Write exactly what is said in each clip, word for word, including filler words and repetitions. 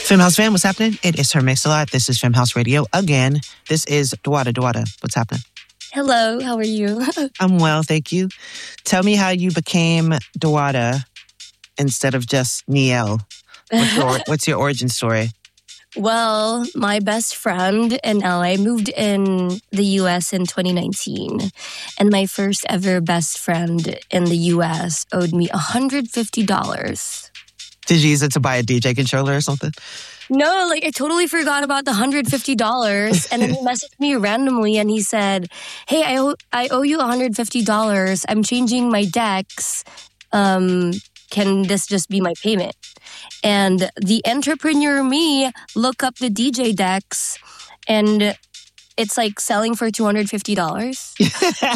Femhouse fam, what's happening? It is Her Mix-a-Lot. This is Femhouse Radio again. This is Dwada Dwada. What's happening? Hello, how are you? I'm well, thank you. Tell me how you became Dwada instead of just Niel. What's your, what's your origin story? Well, my best friend in L A moved in the U S in twenty nineteen. And my first ever best friend in the U S owed me one hundred fifty dollars. Did you use it to buy a D J controller or something? No, like I totally forgot about the one hundred fifty dollars. And then he messaged me randomly and he said, hey, I owe, I owe you one hundred fifty dollars. I'm changing my decks. Um, can this just be my payment? And the entrepreneur me look up the D J decks and it's like selling for two hundred fifty dollars. He's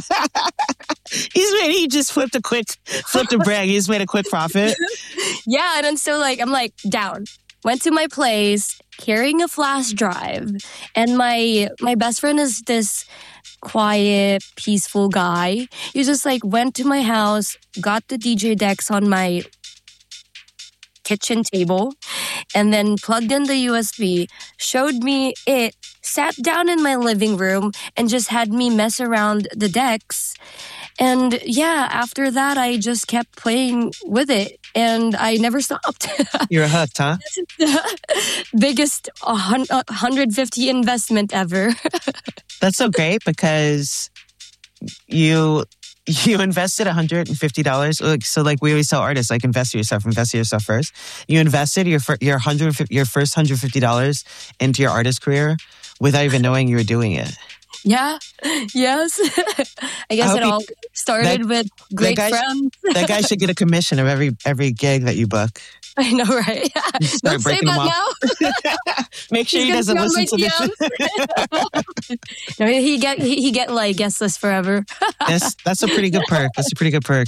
made, he just flipped a quick, flipped a brag. He just made a quick profit. Yeah, and then so like, I'm like, down. Went to my place carrying a flash drive. And my my best friend is this quiet, peaceful guy. He just like went to my house, got the D J decks on my kitchen table, and then plugged in the U S B, showed me it, sat down in my living room, and just had me mess around the decks. And yeah, after that, I just kept playing with it, and I never stopped. You're hooked, huh? Biggest one hundred fifty investment ever. That's so great because you you invested one hundred fifty dollars. So like we always tell artists, like invest in yourself, invest in yourself first. You invested your your one hundred fifty, your first one hundred fifty dollars into your artist career without even knowing you were doing it. Yeah. Yes. I guess I it all he, started that, with great that guy, friends. That guy should get a commission of every every gig that you book. I know, right? Don't say that now. Make sure He's he doesn't listen to this. No, he get he, he get like guest list forever. That's that's a pretty good perk. That's a pretty good perk.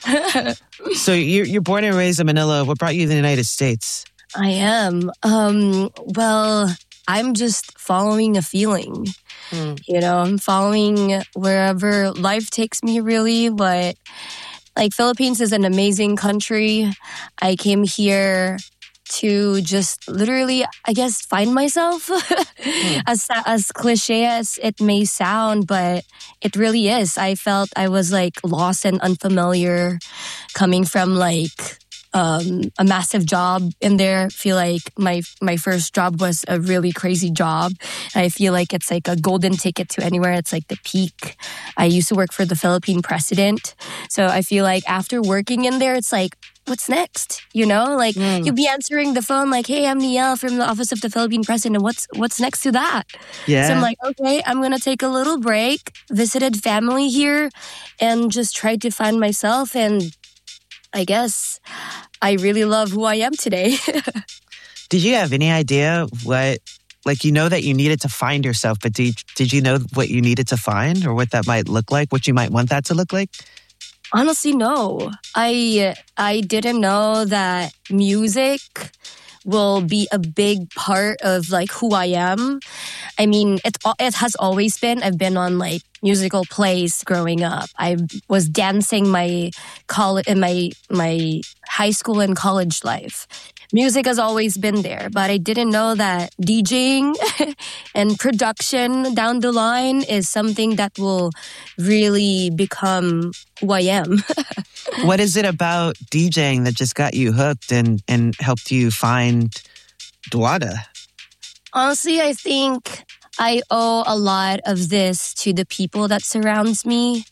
So you're you're born and raised in Manila. What brought you to the United States? I am. Um. Well, I'm just following a feeling. Mm. You know, I'm following wherever life takes me, really. But like, Philippines is an amazing country. I came here to just literally, I guess, find myself. mm. As as cliche as it may sound, but it really is. I felt I was like lost and unfamiliar, coming from like um, a massive job in there. I feel like my my first job was a really crazy job. I feel like it's like a golden ticket to anywhere. It's like the peak. I used to work for the Philippine president. So I feel like after working in there, it's like, what's next? You know, like mm. you'll be answering the phone like, hey, I'm Niel from the office of the Philippine president. What's what's next to that? Yeah. So I'm like, okay, I'm going to take a little break, visited family here, and just tried to find myself. And I guess I really love who I am today. Did you have any idea what, like, you know that you needed to find yourself, but did, did you know what you needed to find or what that might look like, what you might want that to look like? Honestly, no. I I didn't know that music will be a big part of like who I am. I mean, it it has always been. I've been on like musical plays growing up. I was dancing my college in my my high school and college life. Music has always been there, but I didn't know that DJing and production down the line is something that will really become who I am. What is it about DJing that just got you hooked and, and helped you find Dwada? Honestly, I think I owe a lot of this to the people that surrounds me.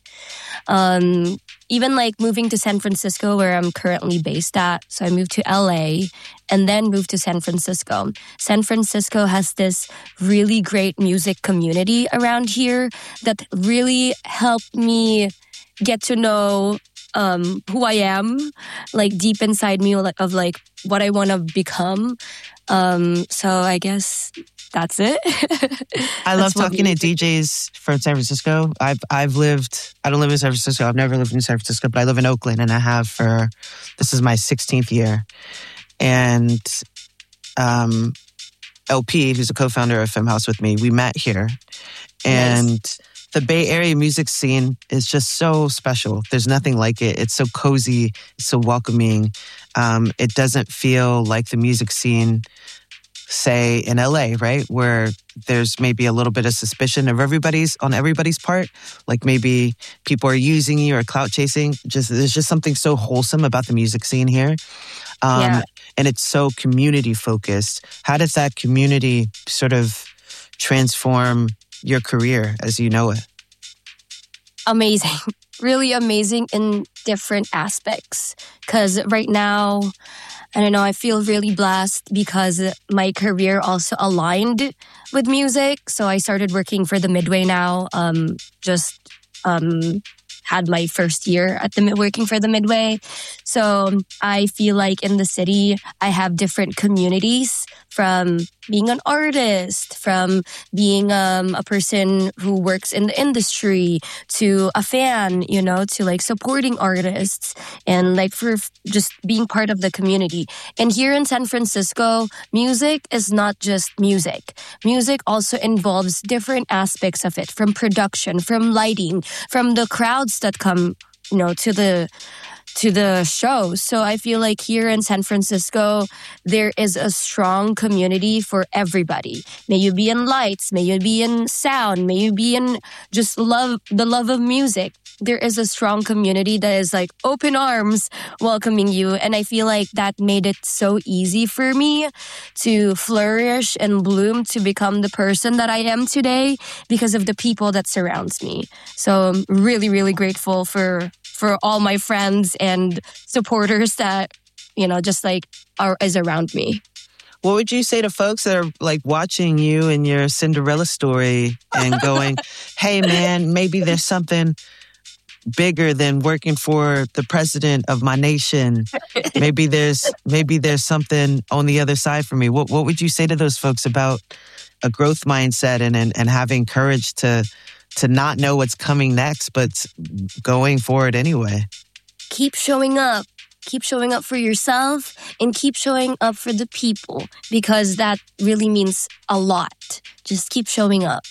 Um, even like moving to San Francisco, where I'm currently based at. So I moved to L A and then moved to San Francisco. San Francisco has this really great music community around here that really helped me get to know um, who I am, like deep inside me, of like what I want to become. Um, so I guess that's it. I love talking to D Js from San Francisco. I've I've lived, I don't live in San Francisco. I've never lived in San Francisco, but I live in Oakland and I have for, this is my sixteenth year. And um, L P, who's a co-founder of Femhouse with me, we met here. And nice. The Bay Area music scene is just so special. There's nothing like it. It's so cozy. It's so welcoming. Um, it doesn't feel like the music scene say in L A, right? Where there's maybe a little bit of suspicion of everybody's on everybody's part. Like maybe people are using you or clout chasing. Just there's just something so wholesome about the music scene here. Um, Yeah. And it's so community focused. How does that community sort of transform your career as you know it? Amazing. Really amazing in different aspects. Because right now, I don't know, I feel really blessed because my career also aligned with music. So I started working for the Midway now. Um, just um, had my first year at the working for the Midway. So I feel like in the city, I have different communities, from being an artist, from being um, a person who works in the industry, to a fan, you know, to like supporting artists, and like for f- just being part of the community. And here in San Francisco, music is not just music. Music also involves different aspects of it, from production, from lighting, from the crowds that come, you know, to the to the show. So I feel like here in San Francisco, there is a strong community for everybody. May you be in lights, may you be in sound, may you be in just love, the love of music. There is a strong community that is like open arms welcoming you. And I feel like that made it so easy for me to flourish and bloom to become the person that I am today because of the people that surrounds me. So I'm really, really grateful for for all my friends and supporters that, you know, just like are is around me. What would you say to folks that are like watching you and your Cinderella story and going, hey man, maybe there's something bigger than working for the president of my nation. Maybe there's maybe there's something on the other side for me. What what would you say to those folks about a growth mindset and and, and having courage to to not know what's coming next, but going for it anyway? Keep showing up. Keep showing up for yourself and keep showing up for the people, because that really means a lot. Just keep showing up.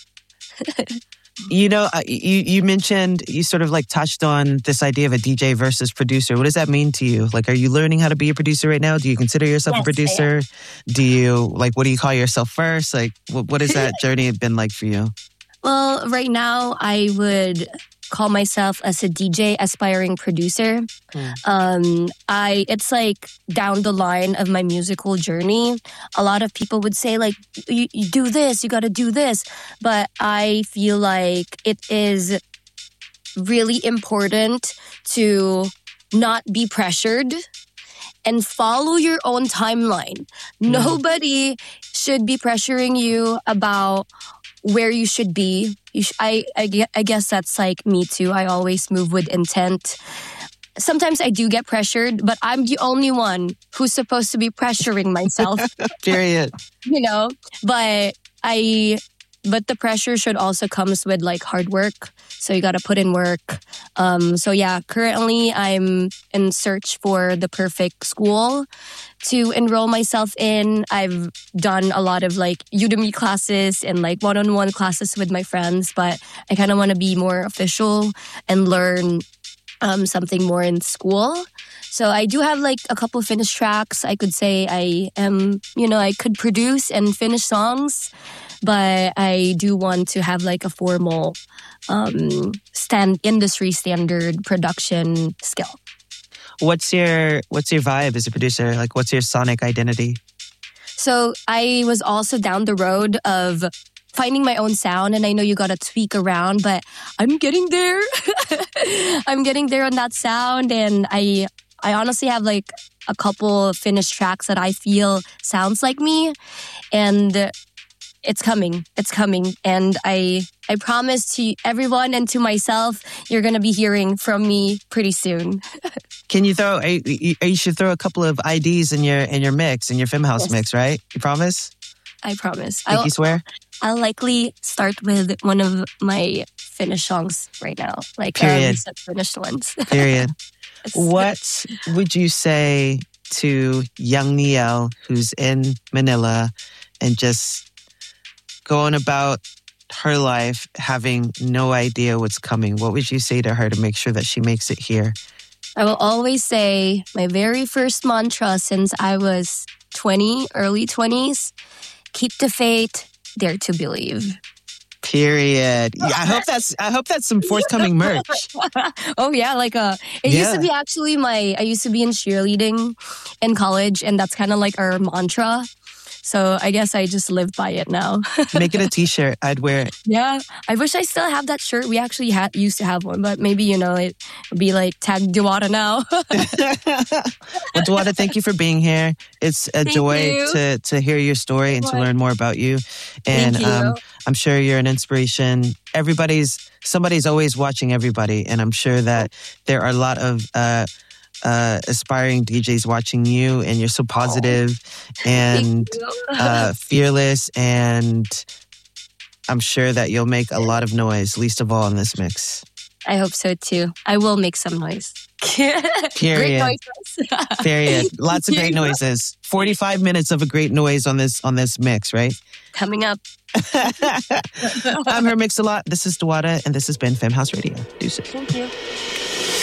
You know, you, you mentioned, you sort of like touched on this idea of a D J versus producer. What does that mean to you? Like, are you learning how to be a producer right now? Do you consider yourself Yes, a producer? Do you, like, what do you call yourself first? Like, what, what has that journey been like for you? Well, right now I would call myself as a D J aspiring producer. Mm. Um, I it's like down the line of my musical journey. A lot of people would say like, you, you do this, you got to do this, but I feel like it is really important to not be pressured and follow your own timeline. Mm. Nobody should be pressuring you about where you should be. You sh- I, I, I guess that's like me too. I always move with intent. Sometimes I do get pressured, but I'm the only one who's supposed to be pressuring myself. Period. You know, but I, but the pressure should also comes with like hard work. So you got to put in work. Um, so yeah, currently I'm in search for the perfect school to enroll myself in. I've done a lot of like Udemy classes and like one-on-one classes with my friends, but I kind of want to be more official and learn um, something more in school. So I do have like a couple finished tracks. I could say I am, you know, I could produce and finish songs, but I do want to have like a formal um, stand industry standard production skill. What's your what's your vibe as a producer? Like, what's your sonic identity? So I was also down the road of finding my own sound, and I know you got to tweak around, but I'm getting there. I'm getting there on that sound, and I I honestly have like a couple finished tracks that I feel sounds like me, and it's coming. It's coming. And I I promise to everyone and to myself, you're going to be hearing from me pretty soon. Can you throw, you, you should throw a couple of I Ds in your in your mix, in your Fem House Yes. mix, right? You promise? I promise. Think I'll, you swear? I'll likely start with one of my finished songs right now. Like Period. um, finished ones. Period. What would you say to young Nielle, who's in Manila and just going about her life having no idea what's coming? What would you say to her to make sure that she makes it here? I will always say my very first mantra since I was twenty, early twenties. Keep the faith, dare to believe. Period. Yeah, I hope that's I hope that's some forthcoming merch. Oh yeah, like uh it Yeah. used to be actually my I used to be in cheerleading in college, and that's kind of like our mantra. So I guess I just live by it now. Make it a t-shirt. I'd wear it. Yeah, I wish I still have that shirt. We actually had used to have one, but maybe, you know, it would be like tag Diwata now. Well, Diwata, thank you for being here. It's a Thank joy you. to to hear your story and to What? learn more about you. And Thank you. um, I'm sure you're an inspiration. Everybody's somebody's always watching everybody, and I'm sure that there are a lot of uh, uh, aspiring D Js watching you, and you're so positive and Thank you. uh, fearless, and I'm sure that you'll make a lot of noise, least of all in this mix. I hope so too. I will make some noise. Great Period. noises. Period. Lots of great Yeah. noises. forty-five minutes of a great noise on this on this mix, right? Coming up. I'm her Mix-a-Lot. This is Diwata, and this has been Femme House Radio. Deuces. Thank you.